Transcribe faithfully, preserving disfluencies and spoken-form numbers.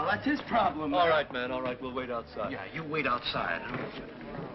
that's his problem. All right, man, all right. We'll wait outside. Yeah, you wait outside. Huh?